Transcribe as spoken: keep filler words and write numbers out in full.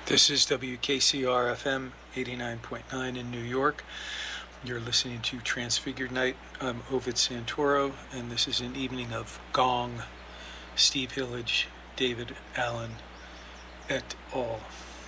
This is W K C R F M eighty-nine point nine in New York. You're listening to Transfigured Night. I'm Ovid Santoro, and this is an evening of Gong, Steve Hillage, David Allen, et al.